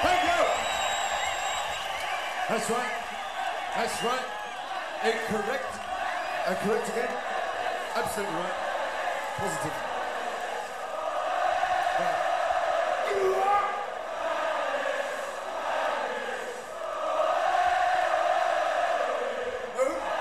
Thank you. That's right. That's right. Incorrect. Correct again. Absolutely right. Positive.